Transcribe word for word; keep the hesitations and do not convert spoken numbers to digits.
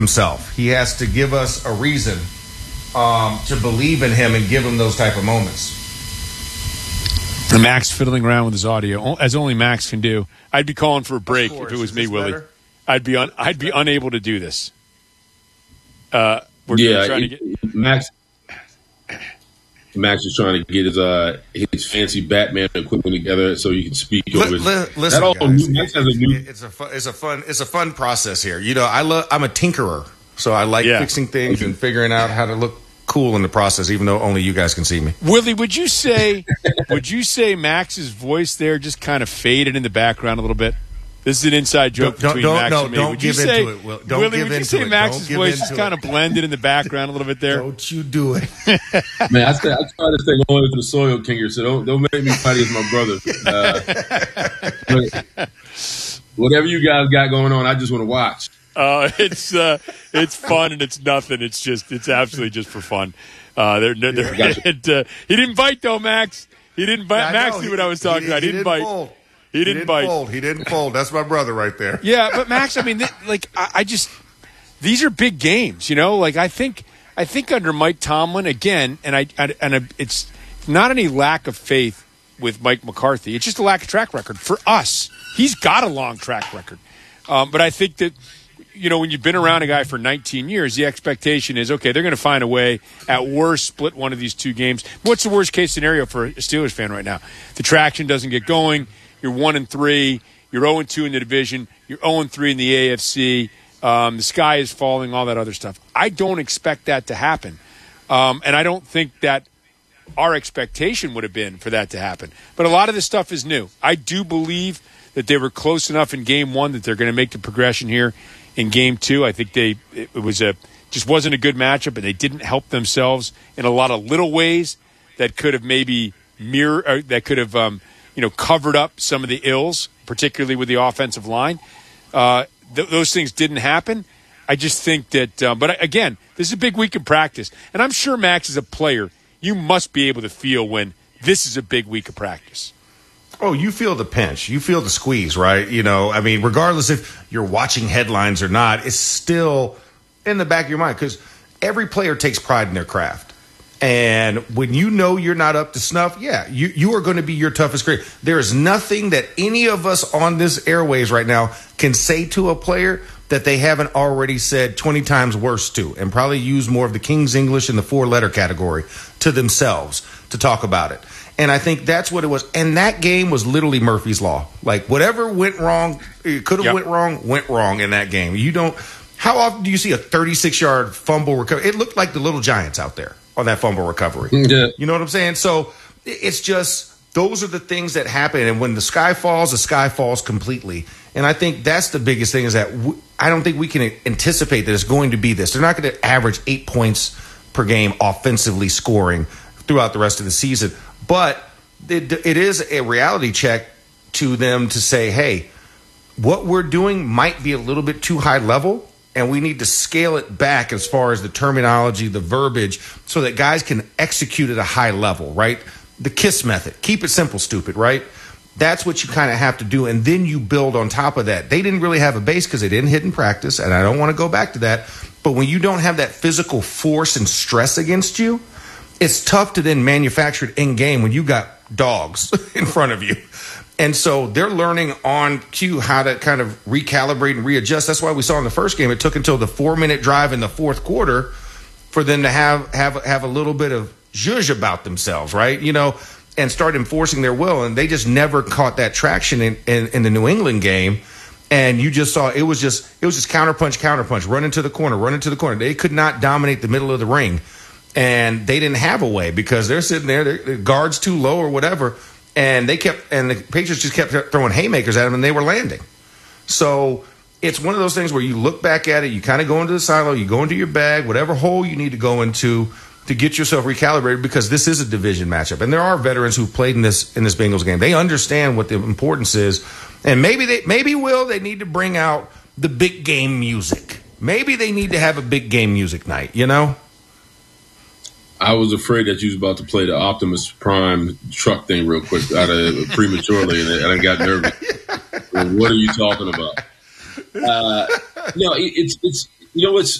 himself. He has to give us a reason um, to believe in him and give him those type of moments. And Max fiddling around with his audio, as only Max can do. I'd be calling for a break if it was me, Willie. Better? I'd be un- I'd be unable to do this. Uh, we're yeah, trying it, to get Max. Max is trying to get his uh his fancy Batman equipment together so you can speak L- over. L- listen, all guys, new, Max has a new. It's a fun, it's a fun it's a fun process here. You know, I love I'm a tinkerer, so I like yeah. fixing things and figuring out how to look cool in the process, even though only you guys can see me. Willie, would you say would you say Max's voice there just kind of faded in the background a little bit? This is an inside joke don't, between don't, Max no, and me. Don't would give you say, into it. Will. Don't Willie, give would you into say it. Max's don't voice just kind it. of blended in the background a little bit there? Don't you do it. Man, I, st- I try to stay loyal to the Soil Kinger, so don't don't make me fight against my brother. Uh, whatever you guys got going on, I just want to watch. Uh, it's uh, it's fun and it's nothing. It's just it's absolutely just for fun. Uh, they're, they're, they're, gotcha. it, uh, he didn't bite though, Max. He didn't bite. I Max know. knew He- what I was talking he, about. He, he didn't, didn't bite. Fold. He didn't, he didn't bite. fold. He didn't fold. That's my brother right there. Yeah, but Max, I mean, th- like I, I just these are big games, you know. Like I think I think under Mike Tomlin again, and I, I and I, it's not any lack of faith with Mike McCarthy. It's just a lack of track record for us. He's got a long track record, um, but I think that. You know, when you've been around a guy for nineteen years, the expectation is, okay, they're going to find a way, at worst, split one of these two games. What's the worst-case scenario for a Steelers fan right now? The traction doesn't get going. You're one and three. You're zero and two in the division. You're zero and three in the A F C. Um, the sky is falling, all that other stuff. I don't expect that to happen. Um, and I don't think that our expectation would have been for that to happen. But a lot of this stuff is new. I do believe that they were close enough in game one that they're going to make the progression here in game two. I think they it was a just wasn't a good matchup, and they didn't help themselves in a lot of little ways that could have maybe mirror or that could have um, you know covered up some of the ills, particularly with the offensive line. Uh, th- those things didn't happen. I just think that, uh, but again, this is a big week in practice, and I'm sure Max is a player. You must be able to feel when this is a big week of practice. Oh, you feel the pinch. You feel the squeeze, right? You know, I mean, regardless if you're watching headlines or not, it's still in the back of your mind because every player takes pride in their craft. And when you know you're not up to snuff, yeah, you, you are going to be your toughest critic. There is nothing that any of us on this airways right now can say to a player that they haven't already said twenty times worse to, and probably use more of the King's English in the four-letter category to themselves to talk about it. And I think that's what it was. And that game was literally Murphy's Law. Like, whatever went wrong, it could have yep. went wrong, went wrong in that game. You don't – how often do you see a thirty-six-yard fumble recovery? It looked like the Little Giants out there on that fumble recovery. Yeah. You know what I'm saying? So it's just – those are the things that happen. And when the sky falls, the sky falls completely. And I think that's the biggest thing is that we, I don't think we can anticipate that it's going to be this. They're not going to average eight points per game offensively scoring throughout the rest of the season. But it, it is a reality check to them to say, hey, what we're doing might be a little bit too high level, and we need to scale it back as far as the terminology, the verbiage, so that guys can execute at a high level, right? The KISS method. Keep it simple, stupid, right? That's what you kind of have to do, and then you build on top of that. They didn't really have a base because they didn't hit in practice, and I don't want to go back to that. But when you don't have that physical force and stress against you, it's tough to then manufacture it in game when you got dogs in front of you. And so they're learning on cue how to kind of recalibrate and readjust. That's why we saw in the first game, it took until the four-minute drive in the fourth quarter for them to have have have a little bit of zhuzh about themselves, right? You know, and start enforcing their will. And they just never caught that traction in, in, in the New England game. And you just saw it was just it was just counterpunch, counterpunch, run into the corner, run into the corner. They could not dominate the middle of the ring. And they didn't have a way because they're sitting there, their guards too low or whatever. And they kept, and the Patriots just kept throwing haymakers at them, and they were landing. So it's one of those things where you look back at it, you kind of go into the silo, you go into your bag, whatever hole you need to go into to get yourself recalibrated, because this is a division matchup. And there are veterans who played in this in this Bengals game. They understand what the importance is, and maybe they maybe will they need to bring out the big game music. Maybe they need to have a big game music night. You know. I was afraid that you was about to play the Optimus Prime truck thing real quick out of prematurely, and I, and I got nervous. Well, what are you talking about? Uh, no, it, it's it's you know what's